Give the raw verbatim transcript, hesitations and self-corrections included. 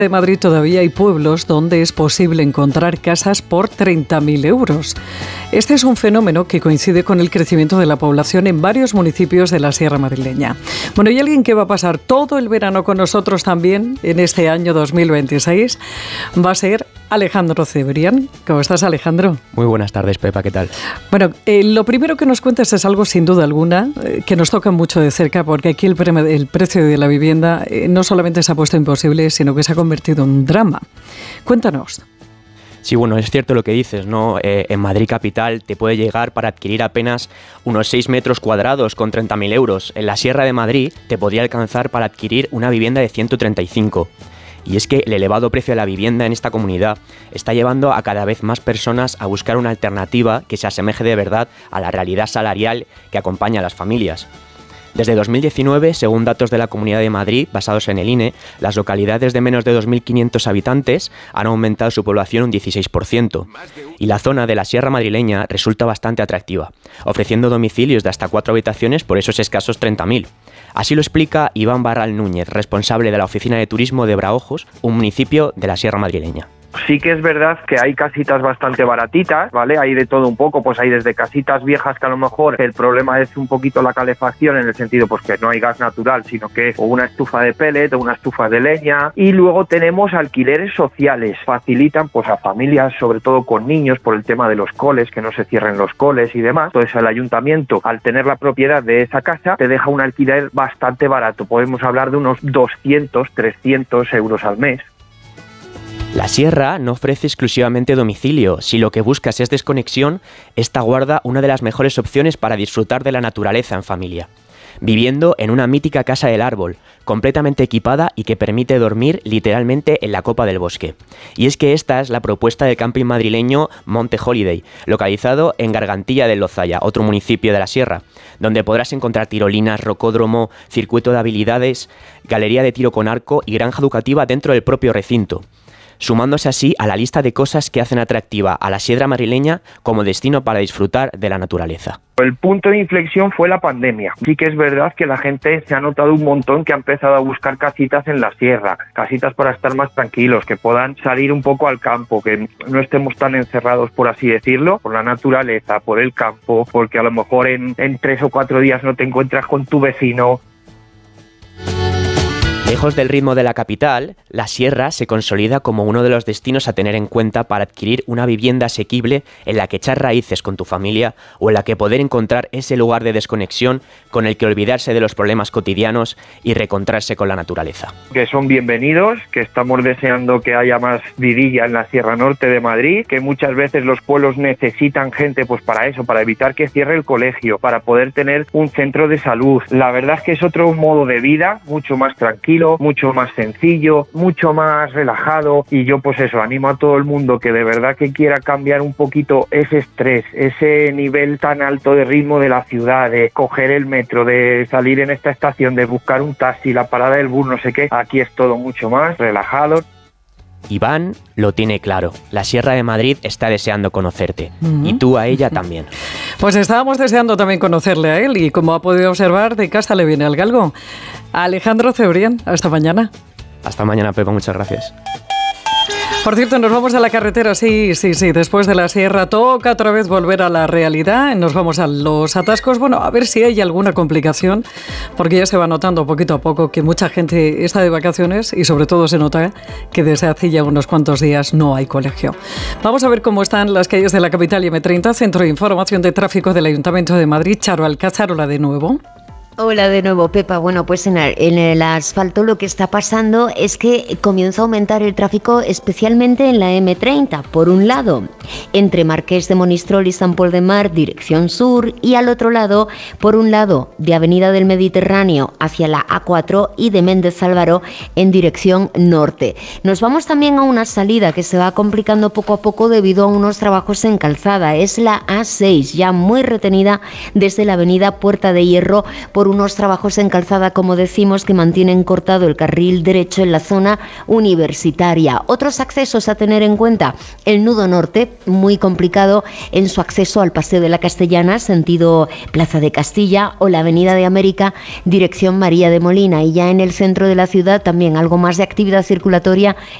de Madrid todavía hay pueblos donde es posible encontrar casas por treinta mil euros. Este es un fenómeno que coincide con el crecimiento de la población en varios municipios de la Sierra Madrileña. Bueno, y alguien que va a pasar todo el verano con nosotros también en este año dos mil veintiséis va a ser Alejandro Cebrián. ¿Cómo estás, Alejandro? Muy buenas tardes, Pepa, ¿qué tal? Bueno, eh, lo primero que nos cuentas es algo sin duda alguna eh, que nos toca mucho de cerca, porque aquí el, pre- el precio de la vivienda eh, no solamente se ha puesto imposible, sino que se ha convertido en un drama. Cuéntanos. Sí, bueno, es cierto lo que dices, ¿no? Eh, en Madrid capital te puede llegar para adquirir apenas unos seis metros cuadrados con treinta mil euros. En la Sierra de Madrid te podría alcanzar para adquirir una vivienda de ciento treinta y cinco. Y es que el elevado precio de la vivienda en esta comunidad está llevando a cada vez más personas a buscar una alternativa que se asemeje de verdad a la realidad salarial que acompaña a las familias. Desde dos mil diecinueve, según datos de la Comunidad de Madrid, basados en el I N E, las localidades de menos de dos mil quinientos habitantes han aumentado su población un dieciséis por ciento. Y la zona de la Sierra Madrileña resulta bastante atractiva, ofreciendo domicilios de hasta cuatro habitaciones por esos escasos treinta mil. Así lo explica Iván Barral Núñez, responsable de la Oficina de Turismo de Braojos, un municipio de la Sierra Madrileña. Sí que es verdad que hay casitas bastante baratitas, ¿vale? Hay de todo un poco, pues hay desde casitas viejas que a lo mejor el problema es un poquito la calefacción, en el sentido pues que no hay gas natural, sino que o una estufa de pellet o una estufa de leña. Y luego tenemos alquileres sociales, facilitan pues a familias, sobre todo con niños, por el tema de los coles, que no se cierren los coles y demás. Entonces el ayuntamiento, al tener la propiedad de esa casa, te deja un alquiler bastante barato. Podemos hablar de unos doscientos, trescientos euros al mes. La Sierra no ofrece exclusivamente domicilio. Si lo que buscas es desconexión, esta guarda una de las mejores opciones para disfrutar de la naturaleza en familia. Viviendo en una mítica casa del árbol, completamente equipada y que permite dormir literalmente en la copa del bosque. Y es que esta es la propuesta del camping madrileño Monte Holiday, localizado en Gargantilla del Lozaya, otro municipio de la Sierra, donde podrás encontrar tirolinas, rocódromo, circuito de habilidades, galería de tiro con arco y granja educativa dentro del propio recinto, sumándose así a la lista de cosas que hacen atractiva a la Sierra Madrileña como destino para disfrutar de la naturaleza. El punto de inflexión fue la pandemia. Sí que es verdad que la gente se ha notado un montón que ha empezado a buscar casitas en la sierra, casitas para estar más tranquilos, que puedan salir un poco al campo, que no estemos tan encerrados, por así decirlo, por la naturaleza, por el campo, porque a lo mejor en, en tres o cuatro días no te encuentras con tu vecino. Lejos del ritmo de la capital, la Sierra se consolida como uno de los destinos a tener en cuenta para adquirir una vivienda asequible en la que echar raíces con tu familia o en la que poder encontrar ese lugar de desconexión con el que olvidarse de los problemas cotidianos y reencontrarse con la naturaleza. Que son bienvenidos, que estamos deseando que haya más vidilla en la Sierra Norte de Madrid, que muchas veces los pueblos necesitan gente pues para eso, para evitar que cierre el colegio, para poder tener un centro de salud. La verdad es que es otro modo de vida, mucho más tranquilo, mucho más sencillo, mucho más relajado, y yo pues eso, animo a todo el mundo que de verdad que quiera cambiar un poquito ese estrés, ese nivel tan alto de ritmo de la ciudad, de coger el metro, de salir en esta estación, de buscar un taxi, la parada del bus, no sé qué. Aquí es todo mucho más relajado. Iván lo tiene claro. La Sierra de Madrid está deseando conocerte. Uh-huh. Y tú a ella también. Pues estábamos deseando también conocerle a él y, como ha podido observar, de casa le viene al galgo. Alejandro Cebrián, hasta mañana. Hasta mañana, Pepa, muchas gracias. Por cierto, nos vamos a la carretera, sí, sí, sí, después de la sierra toca otra vez volver a la realidad, nos vamos a los atascos, bueno, a ver si hay alguna complicación, porque ya se va notando poquito a poco que mucha gente está de vacaciones y sobre todo se nota que desde hace ya unos cuantos días no hay colegio. Vamos a ver cómo están las calles de la capital y eme treinta, Centro de Información de Tráfico del Ayuntamiento de Madrid. Charo Alcázar, hola de nuevo. Hola de nuevo, Pepa. Bueno, pues en el, en el asfalto lo que está pasando es que comienza a aumentar el tráfico, especialmente en la eme treinta. Por un lado, entre Marqués de Monistrol y San Pol de Mar, dirección sur, y al otro lado, por un lado, de Avenida del Mediterráneo hacia la a cuatro y de Méndez Álvaro en dirección norte. Nos vamos también a una salida que se va complicando poco a poco debido a unos trabajos en calzada. Es la a seis, ya muy retenida desde la Avenida Puerta de Hierro por por unos trabajos en calzada, como decimos, que mantienen cortado el carril derecho en la zona universitaria. Otros accesos a tener en cuenta: el nudo norte, muy complicado en su acceso al Paseo de la Castellana, sentido Plaza de Castilla, o la Avenida de América, dirección María de Molina. Y ya en el centro de la ciudad también algo más de actividad circulatoria